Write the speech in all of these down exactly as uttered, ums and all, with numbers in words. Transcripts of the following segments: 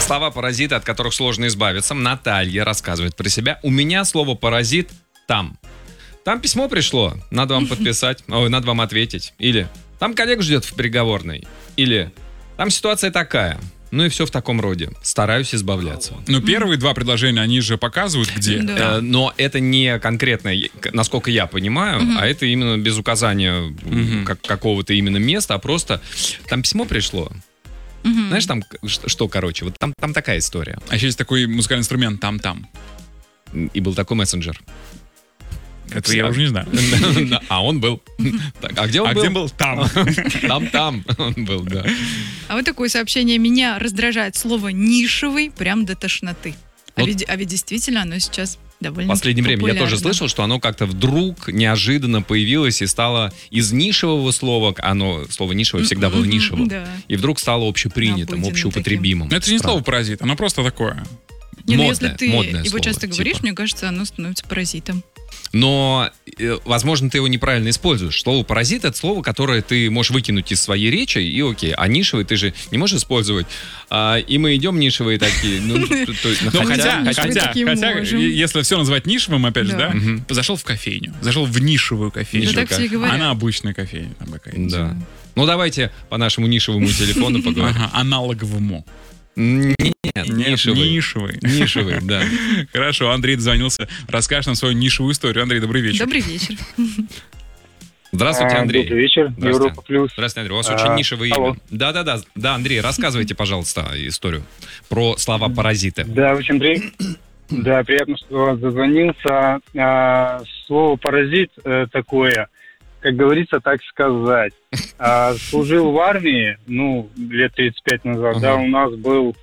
Слова-паразиты, от которых сложно избавиться. Наталья рассказывает про себя. У меня слово «паразит» там. Там письмо пришло, надо вам подписать, ой, надо вам ответить. Или там коллег ждет в переговорной. Или там ситуация такая. Ну и все в таком роде. Стараюсь избавляться. Но первые два предложения, они же показывают, где. Да. Э, но это не конкретно, насколько я понимаю, угу. а это именно без указания угу. как, какого-то именно места, а просто там письмо пришло. Угу. Знаешь, там что, что, короче, вот там, там такая история. А еще есть такой музыкальный инструмент «там-там». И был такой мессенджер. Это я уже не знаю. А он был. А где он был? А где был? Там. Там-там он был, да. А вот такое сообщение. Меня раздражает слово «нишевый» прям до тошноты. А ведь, а ведь действительно оно сейчас довольно В последнее время я тоже слышал, что оно как-то вдруг неожиданно появилось и стало из нишевого слова, оно, слово нишевое всегда было нишевым, и вдруг стало общепринятым, общеупотребимым. Это же не слово «паразит», оно просто такое. Не, ну если ты его слово, часто говоришь, типа. Мне кажется, оно становится паразитом. Но, возможно, ты его неправильно используешь. Слово «паразит» — это слово, которое ты можешь выкинуть из своей речи, и окей. А нишевый ты же не можешь использовать. А, и мы идем нишевые такие. Ну, то, то, ну, хотя, хотя, хотя, хотя если все назвать нишевым, опять да. же, да, угу. зашел в кофейню, зашел в нишевую кофейню. Да, так все и говорят. Она обычная кофейня. Там какая-нибудь. Да. Ну, давайте по нашему нишевому телефону поговорим. Ага, аналоговому. Нет, нишевый. Нишевый. Нишевый, да. Хорошо, Андрей дозвонился. Расскажешь нам свою нишевую историю. Андрей, добрый вечер. Добрый вечер. Здравствуйте, Андрей. Добрый вечер. Европа плюс. Здравствуйте, Андрей. У вас а, очень нишевое имя. Да-да-да. Да, Андрей, рассказывайте, пожалуйста, историю про слова-паразиты. Да, очень при... да, приятно, что вас дозвонился. А, слово «паразит» такое, как говорится, так сказать. А, служил в армии, ну, лет тридцать пять назад, uh-huh. да, у нас был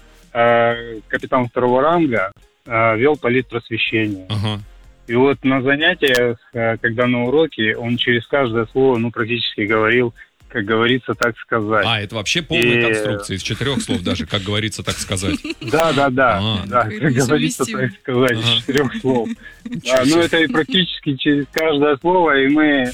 а, капитан второго ранга, а, вел политпросвещение. Uh-huh. И вот на занятиях, а, когда на уроке, он через каждое слово, ну, практически говорил, как говорится, так сказать. А, это вообще полная и... конструкция, из четырех слов даже, как говорится, так сказать. Да, да, да, да, как говорится, так сказать, из четырех слов. Ну, это и практически через каждое слово, и мы,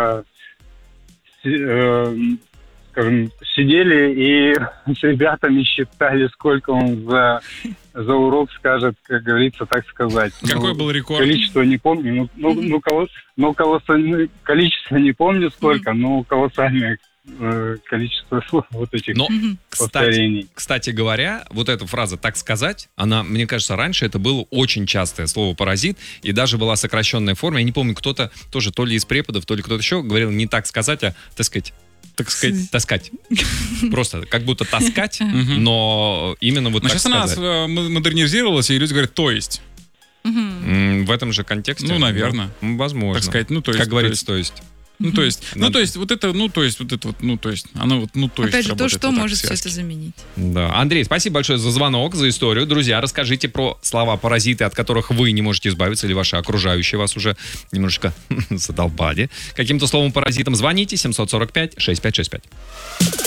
скажем, сидели и с ребятами считали, сколько он за... за урок скажет, как говорится, так сказать. Какой ну, был рекорд? Количество не помню, ну, ну, ну, колос, ну колоссальное, количество не помню сколько, но колоссальное э, количество слов вот этих но, повторений. Кстати, кстати говоря, вот эта фраза «так сказать», она, мне кажется, раньше это было очень частое слово «паразит», и даже была сокращенная форма. Я не помню, кто-то тоже, то ли из преподов, то ли кто-то еще говорил не «так сказать», а «так сказать». Так сказать, таскать. Просто как будто таскать, но именно вот но так сказать. Сейчас она модернизировалась, и люди говорят «то есть». В этом же контексте? Ну, наверное. Возможно. Так сказать, ну, то есть. Как говорится, то есть. Ну, то есть, ну, то есть, вот это, ну, то есть, вот это вот, ну, то есть, она вот, ну, то есть. Опять же, то, что вот может все это заменить. Да. Андрей, спасибо большое за звонок, за историю. Друзья, расскажите про слова-паразиты, от которых вы не можете избавиться, или ваши окружающие вас уже немножечко задолбали каким-то словом-паразитом. Звоните семь сорок пять шестьдесят пять шестьдесят пять.